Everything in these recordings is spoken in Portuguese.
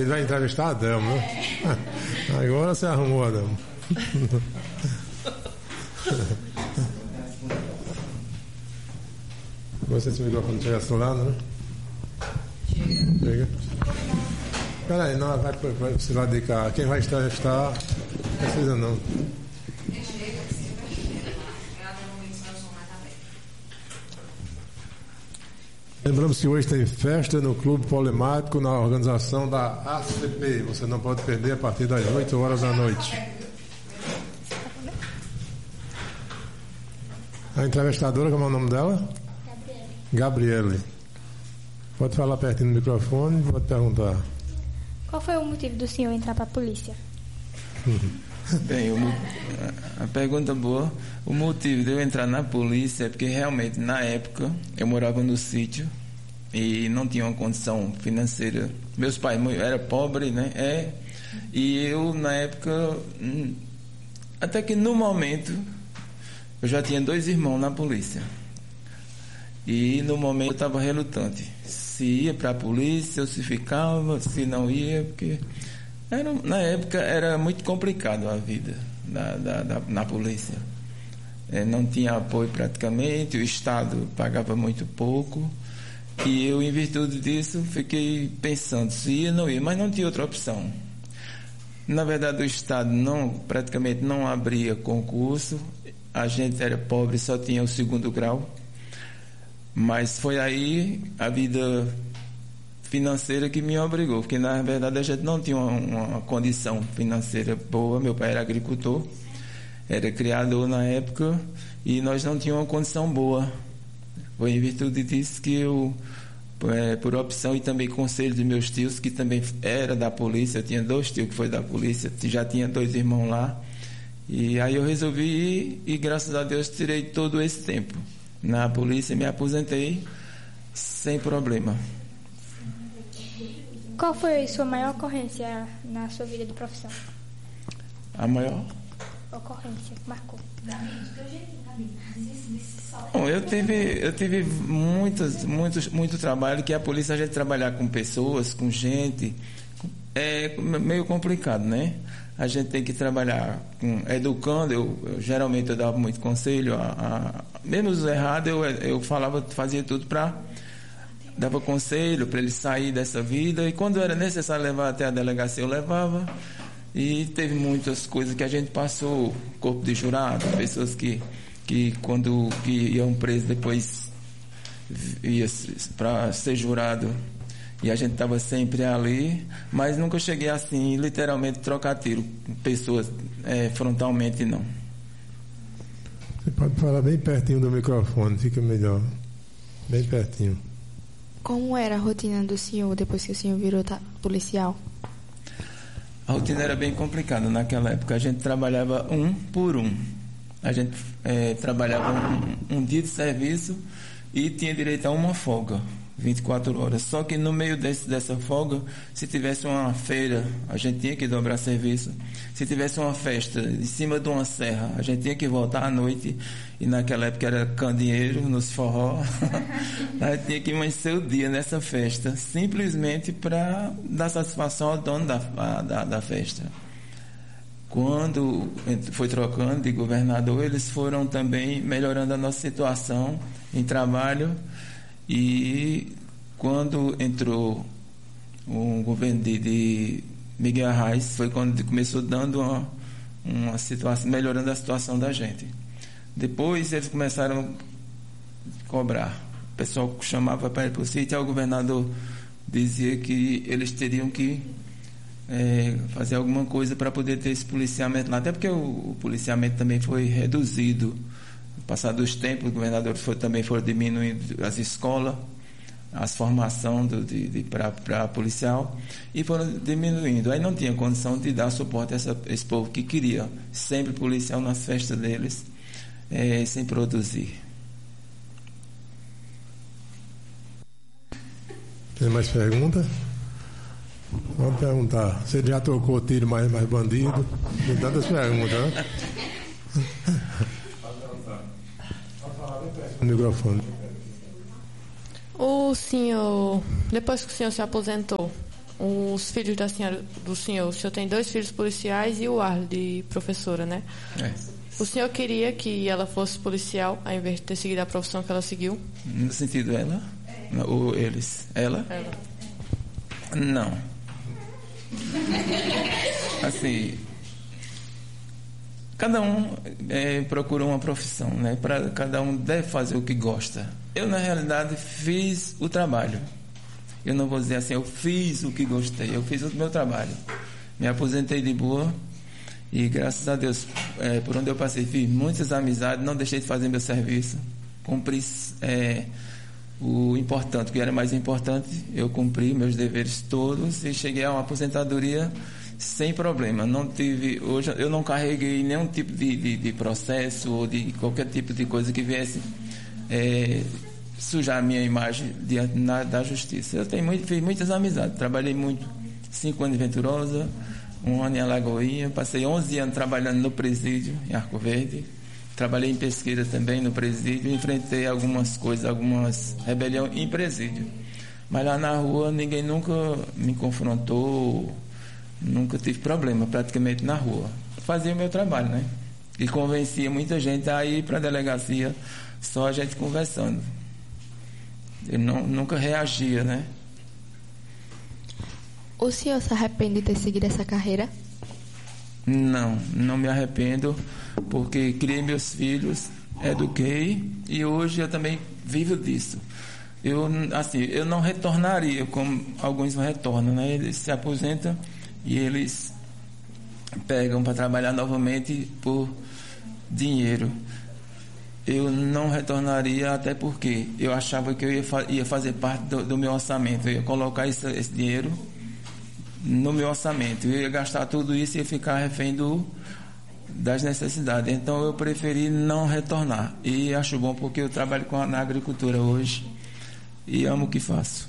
Ele vai entrevistar a Adelmo, né? Agora você arrumou a Adelmo. Você se o microfone chega do lado, né? Chega. Espera aí, não, vai para esse lado de cá. Quem vai entrevistar, não precisa não. Lembramos que hoje tem festa no Clube Polimático na organização da ACP. Você não pode perder a partir das 8 horas da noite. A entrevistadora, como é o nome dela? Gabriele. Pode falar pertinho do microfone e pode perguntar. Qual foi o motivo do senhor entrar para a polícia? Bem, a pergunta boa. O motivo de eu entrar na polícia é porque realmente na época eu morava no sítio e não tinha uma condição financeira. Meus pais eram pobres, né? E eu na época, até que no momento eu já tinha 2 irmãos na polícia. E no momento eu estava relutante. Se ia para a polícia ou se ficava, se não ia, porque na época era muito complicado a vida na polícia. Não tinha apoio praticamente, o Estado pagava muito pouco. E eu, em virtude disso, fiquei pensando se ia ou não ia, mas não tinha outra opção. Na verdade, o Estado praticamente não abria concurso, a gente era pobre, só tinha o 2º grau. Mas foi aí a vida financeira que me obrigou, porque na verdade a gente não tinha uma condição financeira boa. Meu pai era agricultor, era criador na época, e nós não tínhamos uma condição boa. Foi em virtude disso que eu, por opção e também conselho de meus tios, que também era da polícia, eu tinha 2 tios que foi da polícia, já tinha 2 irmãos lá, e aí eu resolvi ir e graças a Deus tirei todo esse tempo na polícia, me aposentei sem problema. Qual foi a sua maior ocorrência na sua vida de profissão? A maior ocorrência que marcou? Bom, eu tive muito trabalho, que a polícia, a gente trabalhar com pessoas, com gente, é meio complicado, né? A gente tem que trabalhar educando. Eu geralmente eu dava muito conselho, mesmo os errados eu falava, fazia tudo dava conselho para ele sair dessa vida, e quando era necessário levar até a delegacia eu levava. E teve muitas coisas que a gente passou, corpo de jurado, pessoas que quando iam presos depois ia para ser jurado, e a gente estava sempre ali, mas nunca cheguei assim, literalmente, trocar tiro com pessoas frontalmente, não. Você pode falar bem pertinho do microfone, fica melhor. Bem pertinho. Como era a rotina do senhor depois que o senhor virou policial? A rotina era bem complicada naquela época. A gente trabalhava 1 por 1. A gente trabalhava um dia de serviço e tinha direito a uma folga, 24 horas. Só que no meio dessa folga, se tivesse uma feira, a gente tinha que dobrar serviço. Se tivesse uma festa em cima de uma serra, a gente tinha que voltar à noite. E naquela época era candeeiro, nos forró. A gente tinha que amanhecer o dia nessa festa, simplesmente para dar satisfação ao dono da festa. Quando foi trocando de governador, eles foram também melhorando a nossa situação em trabalho. E quando entrou o governo de Miguel Arraes, foi quando começou dando uma situação, melhorando a situação da gente. Depois eles começaram a cobrar. O pessoal chamava para ir para o sítio, e o governador dizia que eles teriam que fazer alguma coisa para poder ter esse policiamento lá, até porque o policiamento também foi reduzido. No passar dos tempos, o governador também foi diminuindo as escolas, as formações para policial, e foram diminuindo. Aí não tinha condição de dar suporte a esse povo que queria sempre policial nas festas deles, sem produzir. Tem mais perguntas? Vamos perguntar. Você já trocou tiro mais bandido? Tem tantas perguntas, né? Pode falar bem perto do microfone. O senhor, depois que o senhor se aposentou, os filhos da senhora, do senhor. O senhor tem 2 filhos policiais e o Arlen, de professora, né? É. O senhor queria que ela fosse policial, ao invés de ter seguido a profissão que ela seguiu? No sentido ela? Ou eles? Ela? Ela. Não. Assim, cada um procura uma profissão, né? Cada um deve fazer o que gosta. Eu, na realidade, fiz o trabalho. Eu não vou dizer assim, eu fiz o que gostei, eu fiz o meu trabalho. Me aposentei de boa e, graças a Deus, por onde eu passei, fiz muitas amizades, não deixei de fazer meu serviço, cumpri o importante, o que era mais importante, eu cumpri meus deveres todos e cheguei a uma aposentadoria sem problema. Hoje eu não carreguei nenhum tipo de processo ou de qualquer tipo de coisa que viesse sujar a minha imagem diante da justiça. Eu fiz muitas amizades, trabalhei muito, 5 anos em Venturosa, 1 ano em Alagoinha, passei 11 anos trabalhando no presídio em Arco Verde, trabalhei em pesquisa também no presídio, enfrentei algumas coisas, algumas rebeliões em presídio, mas lá na rua ninguém nunca me confrontou, nunca tive problema praticamente na rua. Fazia o meu trabalho, né? E convencia muita gente a ir para a delegacia, só a gente conversando. Eu nunca reagia, né? O senhor se arrepende de ter seguido essa carreira? Não me arrependo, porque criei meus filhos, eduquei e hoje eu também vivo disso. Eu não retornaria como alguns retornam, né? Eles se aposentam e eles pegam para trabalhar novamente por dinheiro. Eu não retornaria, até porque eu achava que eu ia fazer parte do meu orçamento. Eu ia colocar esse dinheiro no meu orçamento. Eu ia gastar tudo isso e ia ficar refém das necessidades. Então eu preferi não retornar. E acho bom porque eu trabalho na agricultura hoje e amo o que faço.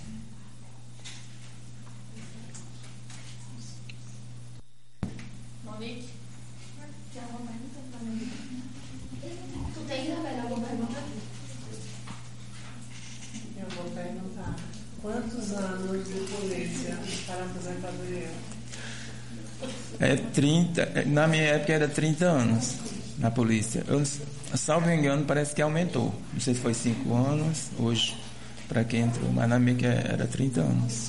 Quantos anos de polícia para aposentadoria? 30, na minha época era 30 anos na polícia. Salvo engano, parece que aumentou. Não sei se foi 5 anos hoje, para quem entrou, mas na minha era 30 anos.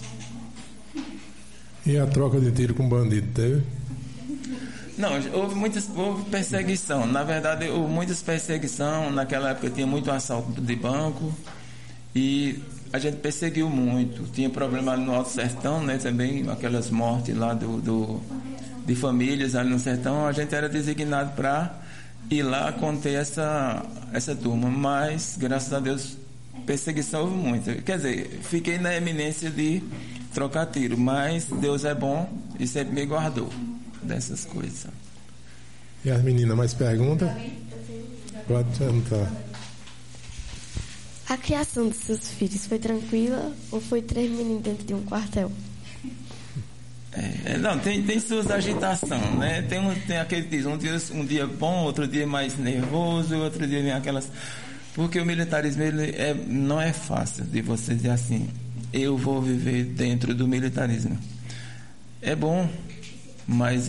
E a troca de tiro com bandido, teve? Não, houve perseguição. Na verdade, houve muitas perseguições. Naquela época tinha muito assalto de banco e a gente perseguiu muito. Tinha problema no Alto Sertão, né? Também aquelas mortes lá de famílias ali no sertão. A gente era designado para ir lá conter essa turma. Mas, graças a Deus, perseguição houve muita. Quer dizer, fiquei na eminência de trocar tiro. Mas Deus é bom e sempre me guardou dessas coisas. E as meninas, mais perguntas? Pode perguntar. A criação dos seus filhos foi tranquila ou foi 3 meninos dentro de um quartel? Não, tem suas agitações, né? Tem aquele que diz um dia bom, outro dia mais nervoso, outro dia vem aquelas... Porque o militarismo não é fácil de você dizer assim, eu vou viver dentro do militarismo. É bom, mas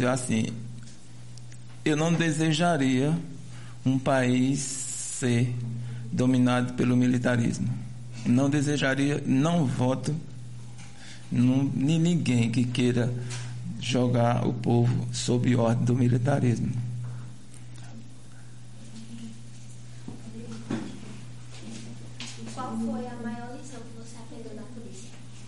eu não desejaria um país ser dominado pelo militarismo. Não desejaria, não voto em ninguém que queira jogar o povo sob ordem do militarismo. Qual foi a maior lição que você aprendeu na polícia?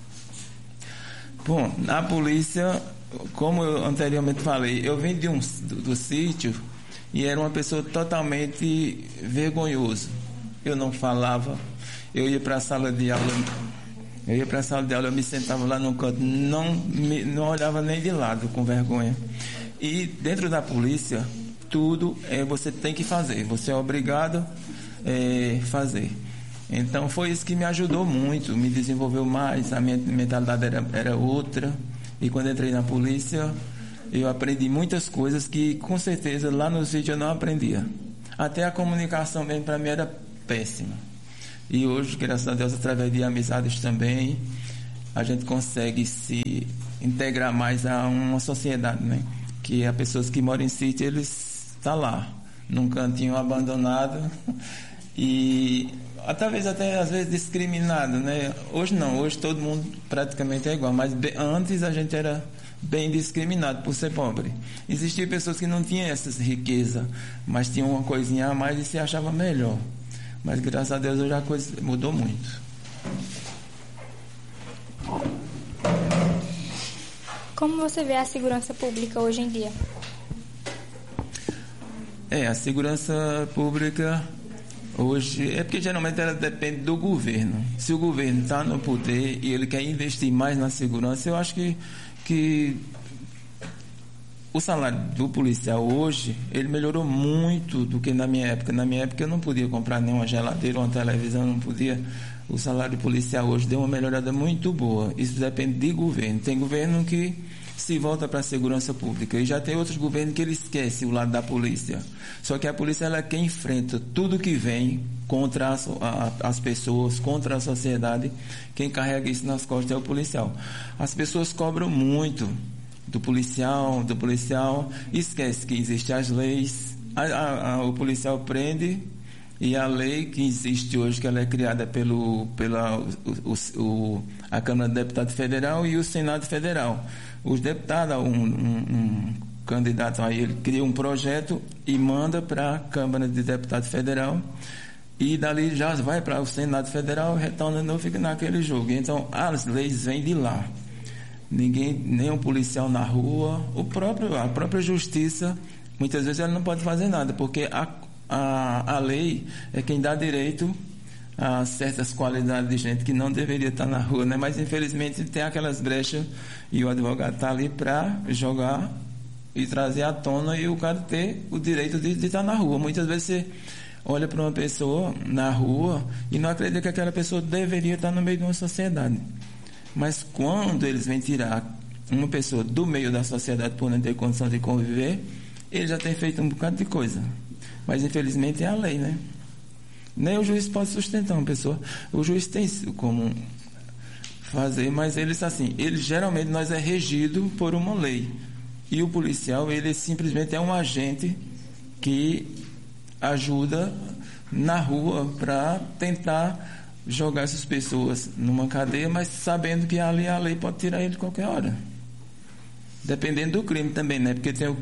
Bom, na polícia, como eu anteriormente falei, eu vim do sítio e era uma pessoa totalmente vergonhosa. Eu não falava, eu ia para a sala de aula, eu me sentava lá no canto, não olhava nem de lado, com vergonha. E dentro da polícia, tudo você tem que fazer, você é obrigado a fazer. Então foi isso que me ajudou muito, me desenvolveu mais, a minha mentalidade era outra. E quando entrei na polícia, eu aprendi muitas coisas que com certeza lá no sítio eu não aprendia. Até a comunicação mesmo para mim era péssima. E hoje, graças a Deus, através de amizades também, a gente consegue se integrar mais a uma sociedade, né? Que as pessoas que moram em sítio, eles estão lá, num cantinho abandonado e talvez até às vezes discriminado, né? Hoje não, hoje todo mundo praticamente é igual, mas antes a gente era bem discriminado por ser pobre. Existiam pessoas que não tinham essas riquezas, mas tinham uma coisinha a mais e se achavam melhor. Mas graças a Deus hoje a coisa mudou muito. Como você vê a segurança pública hoje em dia? A segurança pública hoje é porque geralmente ela depende do governo. Se o governo está no poder e ele quer investir mais na segurança, eu acho que o salário do policial hoje, ele melhorou muito do que na minha época. Na minha época eu não podia comprar nenhuma geladeira ou uma televisão, não podia. O salário policial hoje deu uma melhorada muito boa. Isso depende de governo. Tem governo que se volta para a segurança pública e já tem outros governos que ele esquece o lado da polícia. Só que a polícia ela é quem enfrenta tudo que vem contra as pessoas, contra a sociedade. Quem carrega isso nas costas é o policial. As pessoas cobram muito do policial, esquece que existem as leis. O policial prende e a lei que existe hoje, que ela é criada pela Câmara de Deputados Federal e o Senado Federal. Os deputados, um candidato aí, ele cria um projeto e manda para a Câmara de Deputados Federal e dali já vai para o Senado Federal, retorna de novo, fica naquele jogo. Então, as leis vêm de lá. Nem um policial na rua, a própria justiça, muitas vezes ela não pode fazer nada, porque a lei é quem dá direito a certas qualidades de gente que não deveria estar na rua, né? Mas infelizmente tem aquelas brechas e o advogado está ali para jogar e trazer à tona e o cara ter o direito de estar na rua. Muitas vezes você olha para uma pessoa na rua e não acredita que aquela pessoa deveria estar no meio de uma sociedade. Mas quando eles vêm tirar uma pessoa do meio da sociedade por não ter condição de conviver, ele já tem feito um bocado de coisa. Mas infelizmente é a lei, né? Nem o juiz pode sustentar uma pessoa. O juiz tem como fazer, mas eles geralmente nós é regido por uma lei. E o policial, ele simplesmente é um agente que ajuda na rua para tentar jogar essas pessoas numa cadeia, mas sabendo que ali a lei pode tirar ele de qualquer hora. Dependendo do crime também, né? Porque tem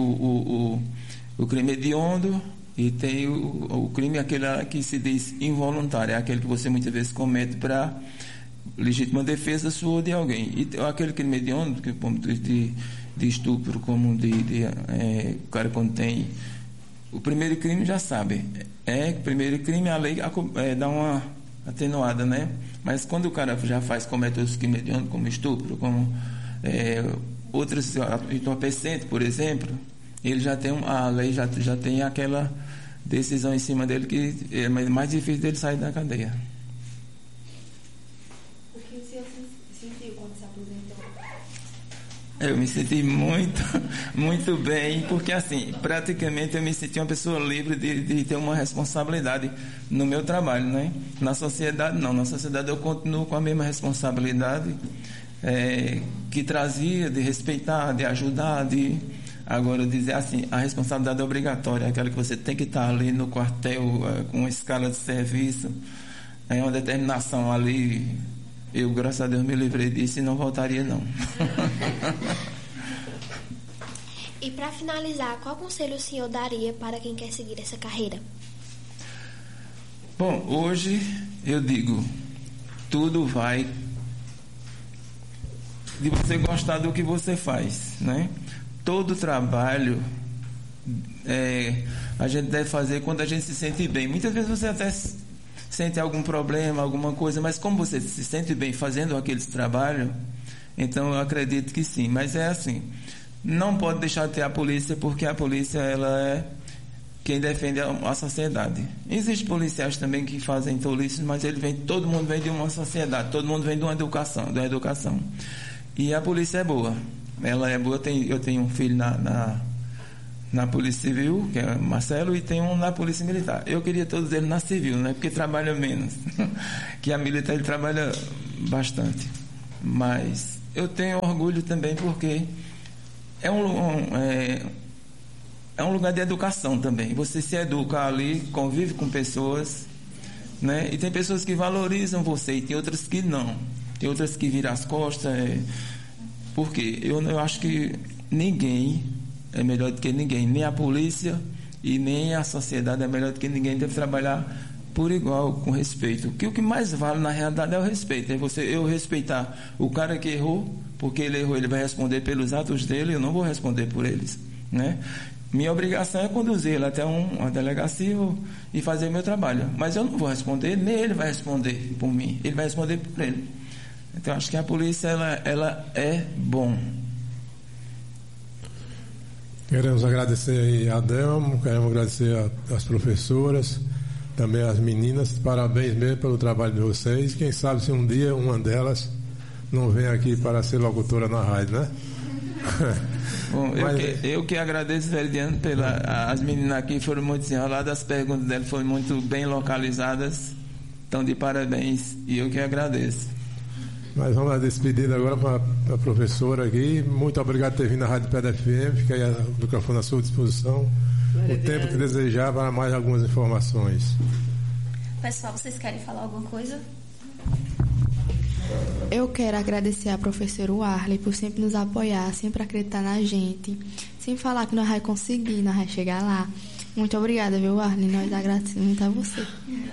o crime hediondo e tem o crime aquele que se diz involuntário, é aquele que você muitas vezes comete para legítima defesa sua ou de alguém. E aquele crime hediondo, de estupro, como o cara quando tem o primeiro crime já sabe. O primeiro crime a lei dá uma atenuada, né? Mas quando o cara já comete outros crimes hediondos, como estupro, como outros entorpecentes, por exemplo, ele já tem a lei já tem aquela decisão em cima dele que é mais difícil dele sair da cadeia. O que o senhor sentiu quando se aposentou? Eu me senti muito bem, porque assim, praticamente eu me senti uma pessoa livre de ter uma responsabilidade no meu trabalho, né? Na sociedade não, na sociedade eu continuo com a mesma responsabilidade que trazia, de respeitar, de ajudar, agora dizer assim, a responsabilidade é obrigatória, aquela que você tem que estar ali no quartel com uma escala de serviço, uma determinação ali. Eu, graças a Deus, me livrei disso e não voltaria, não. E para finalizar, qual conselho o senhor daria para quem quer seguir essa carreira? Bom, hoje eu digo, tudo vai de você gostar do que você faz, né? Todo trabalho a gente deve fazer quando a gente se sente bem. Muitas vezes você até sente algum problema, alguma coisa, mas como você se sente bem fazendo aqueles trabalhos, então eu acredito que sim. Mas é assim, não pode deixar de ter a polícia, porque a polícia ela é quem defende a sociedade. Existem policiais também que fazem tolices, mas todo mundo vem de uma sociedade, todo mundo vem de uma educação. E a polícia é boa. Ela é boa. Eu tenho um filho na Polícia Civil, que é Marcelo, e tem um na Polícia Militar. Eu queria todos eles na Civil, né? Porque trabalha menos. Que a militar ele trabalha bastante. Mas eu tenho orgulho também porque é um lugar de educação também. Você se educa ali, convive com pessoas, né? E tem pessoas que valorizam você e tem outras que não. Tem outras que viram as costas. Por quê? Eu acho que ninguém é melhor do que ninguém. Nem a polícia e nem a sociedade é melhor do que ninguém. Deve trabalhar por igual, com respeito. Que o que mais vale na realidade é o respeito. É eu respeitar o cara que errou, porque ele errou, ele vai responder pelos atos dele, eu não vou responder por eles, né? Minha obrigação é conduzir ele até uma delegacia e fazer meu trabalho. Mas eu não vou responder, nem ele vai responder por mim. Ele vai responder por ele. Então, acho que a polícia, ela é bom. Queremos agradecer aí a Adelmo, queremos agradecer às professoras, também às meninas. Parabéns mesmo pelo trabalho de vocês. Quem sabe se um dia uma delas não vem aqui para ser locutora na rádio, né? Bom, eu que agradeço, Veridiano, as meninas aqui foram muito desenroladas, as perguntas delas foram muito bem localizadas, estão de parabéns, e eu que agradeço. Mas vamos despedindo agora para a professora aqui. Muito obrigado por ter vindo à Rádio Pedra FM, fica aí o microfone à sua disposição, o tempo que desejar para mais algumas informações. Pessoal, vocês querem falar alguma coisa? Eu quero agradecer à professora Warley por sempre nos apoiar, sempre acreditar na gente, sempre falar que nós vamos conseguir, nós vamos chegar lá. Muito obrigada, viu, Warley? Nós agradecemos muito a você.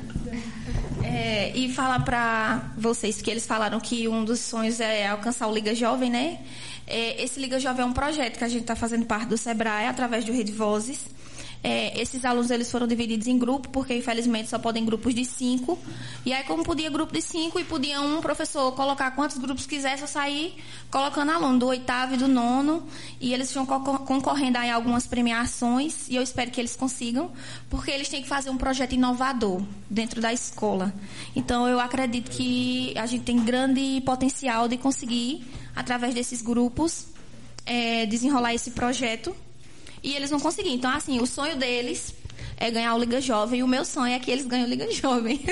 E falar para vocês que eles falaram que um dos sonhos é alcançar o Liga Jovem, né? Esse Liga Jovem é um projeto que a gente está fazendo parte do SEBRAE através do Rede Vozes. Esses alunos eles foram divididos em grupo, porque infelizmente só podem grupos de 5. E aí, como podia grupo de 5 e podia um professor colocar quantos grupos quisesse, eu saí colocando aluno do 8º e do 9º, e eles estão concorrendo a algumas premiações, e eu espero que eles consigam, porque eles têm que fazer um projeto inovador dentro da escola. Então, eu acredito que a gente tem grande potencial de conseguir, através desses grupos, desenrolar esse projeto. E eles vão conseguir. Então, assim, o sonho deles é ganhar o Liga Jovem e o meu sonho é que eles ganhem o Liga Jovem.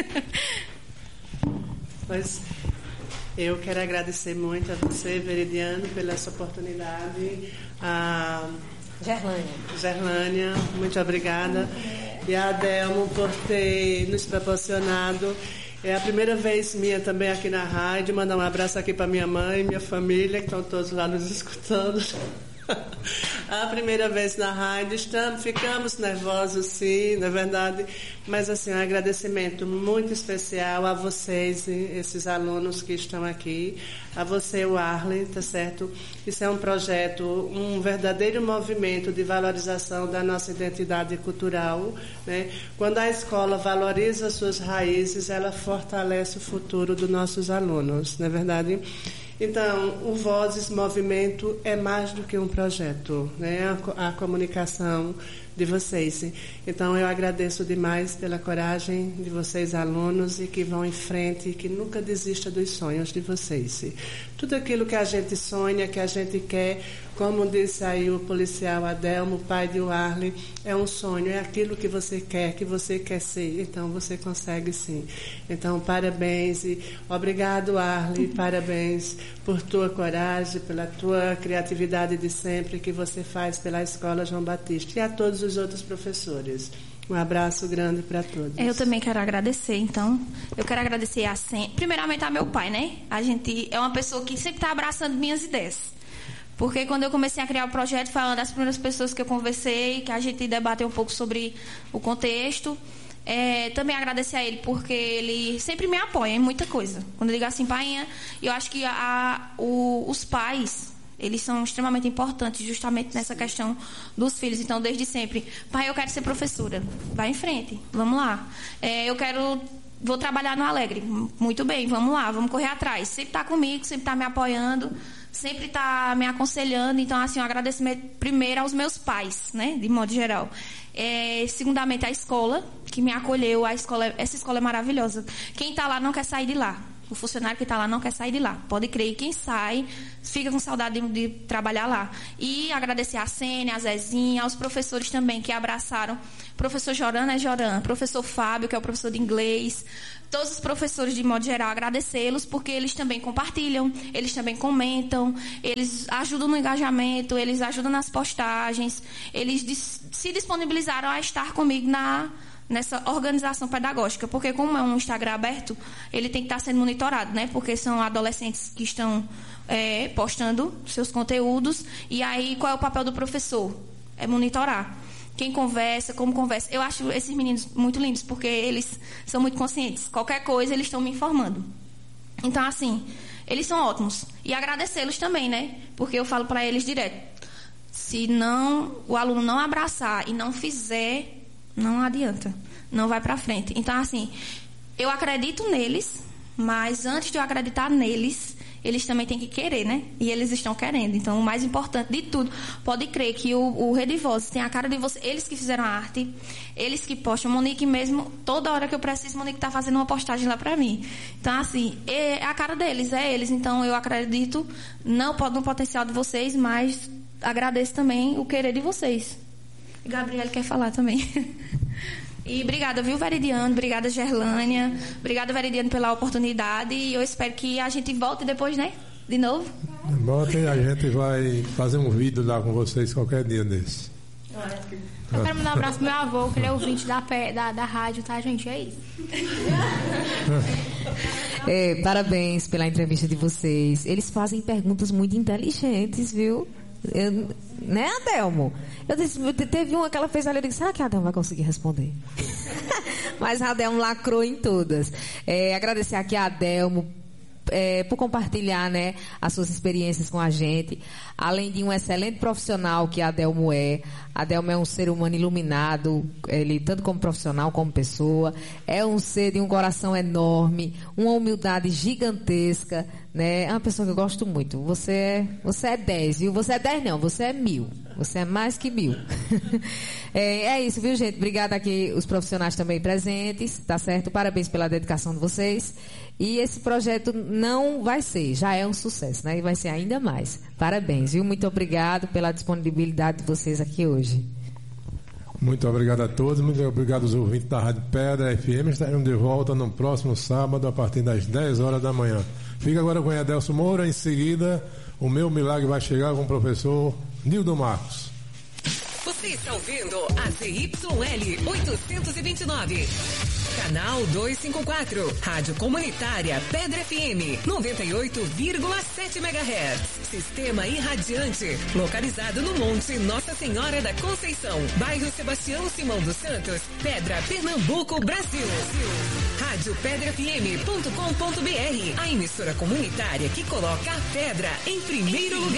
Pois, eu quero agradecer muito a você, Veridiano, pela essa oportunidade. A Gerlânia, muito obrigada. E a Adelmo por ter nos proporcionado. É a primeira vez minha também aqui na rádio. Mandar um abraço aqui para minha mãe e minha família, que estão todos lá nos escutando. A primeira vez na rádio, ficamos nervosos, sim, na verdade, mas assim, um agradecimento muito especial a vocês, esses alunos que estão aqui, a você, Warley, tá certo? Isso é um projeto, um verdadeiro movimento de valorização da nossa identidade cultural, né? Quando a escola valoriza suas raízes, ela fortalece o futuro dos nossos alunos, não é verdade? Então, o Vozes Movimento é mais do que um projeto, né? A comunicação de vocês. Então, eu agradeço demais pela coragem de vocês, alunos, e que vão em frente, e que nunca desista dos sonhos de vocês. Tudo aquilo que a gente sonha, que a gente quer, como disse aí o policial Adelmo, pai de Warley, é um sonho, é aquilo que você quer ser, então você consegue sim. Então, parabéns e obrigado, Warley, parabéns por tua coragem, pela tua criatividade de sempre que você faz pela Escola João Batista e a todos os outros professores. Um abraço grande para todos. Eu também quero agradecer, então. Eu quero agradecer primeiramente a meu pai, né? A gente é uma pessoa que sempre está abraçando minhas ideias. Porque quando eu comecei a criar o projeto, foi uma das primeiras pessoas que eu conversei, que a gente debateu um pouco sobre o contexto. Também agradecer a ele, porque ele sempre me apoia em muita coisa. Quando eu digo assim, painha, eu acho que os pais, eles são extremamente importantes justamente nessa questão dos filhos. Então, desde sempre, pai, eu quero ser professora. Vai em frente, vamos lá. Vou trabalhar no Alegre. Muito bem, vamos lá, vamos correr atrás. Sempre está comigo, sempre está me apoiando, sempre está me aconselhando. Então, assim, um agradecimento primeiro aos meus pais, né, de modo geral. Segundamente, a escola, que me acolheu. Essa escola é maravilhosa. Quem está lá não quer sair de lá. O funcionário que está lá não quer sair de lá. Pode crer, quem sai fica com saudade de trabalhar lá. E agradecer a Sênia, a Zezinha, aos professores também que abraçaram. Professor Joran, né, Joran? Professor Fábio, que é o professor de inglês. Todos os professores, de modo geral, agradecê-los, porque eles também compartilham, eles também comentam, eles ajudam no engajamento, eles ajudam nas postagens, eles se disponibilizaram a estar comigo nessa organização pedagógica, porque como é um Instagram aberto, ele tem que estar sendo monitorado, né? Porque são adolescentes que estão postando seus conteúdos, e aí qual é o papel do professor? É monitorar. Quem conversa, como conversa. Eu acho esses meninos muito lindos, porque eles são muito conscientes. Qualquer coisa, eles estão me informando. Então, assim, eles são ótimos. E agradecê-los também, né? Porque eu falo para eles direto. Se o aluno não abraçar e não fizer, não adianta. Não vai para frente. Então, assim, eu acredito neles, mas antes de eu acreditar neles, eles também têm que querer, né? E eles estão querendo. Então, o mais importante de tudo, pode crer que o Rede Vozes tem a cara de vocês. Eles que fizeram a arte, eles que postam. Monique mesmo, toda hora que eu preciso, Monique tá fazendo uma postagem lá pra mim. Então, assim, é a cara deles, é eles. Então, eu acredito não no potencial de vocês, mas agradeço também o querer de vocês. Gabriel quer falar também. E obrigada, viu, Veridiano? Obrigada, Gerlânia. Obrigada, Veridiano, pela oportunidade. E eu espero que a gente volte depois, né? De novo. Volta e a gente vai fazer um vídeo lá com vocês qualquer dia desse. Eu quero mandar um abraço pro meu avô, que ele é ouvinte da rádio, tá, gente? É isso. Parabéns pela entrevista de vocês. Eles fazem perguntas muito inteligentes, viu? Né, Adelmo? Eu disse, teve uma que ela fez ali, eu disse, será que a Adelmo vai conseguir responder? Mas a Adelmo lacrou em todas. Agradecer aqui a Adelmo por compartilhar, né, as suas experiências com a gente. Além de um excelente profissional que a Adelmo é. A Adelmo é um ser humano iluminado, ele tanto como profissional como pessoa. É um ser de um coração enorme, uma humildade gigantesca, né? É uma pessoa que eu gosto muito. Você é 10, viu? Você é 10 não, você é 1000. Você é mais que 1000. É isso, viu, gente? Obrigada aqui os profissionais também presentes, tá certo? Parabéns pela dedicação de vocês. E esse projeto não vai ser, já é um sucesso, né? E vai ser ainda mais. Parabéns, viu? Muito obrigado pela disponibilidade de vocês aqui hoje. Muito obrigado a todos, muito obrigado aos ouvintes da Rádio Pedra FM. Estaremos de volta no próximo sábado, a partir das 10 horas da manhã. Fica agora com o Adelson Moura, em seguida, o meu milagre vai chegar com o professor Nildo Marcos. Você está ouvindo a ZYL 829, canal 254, Rádio Comunitária Pedra FM, 98,7 MHz. Sistema irradiante, localizado no Monte Nossa Senhora da Conceição, bairro Sebastião Simão dos Santos, Pedra, Pernambuco, Brasil. Rádio PedraFM.com.br, a emissora comunitária que coloca a pedra em primeiro lugar.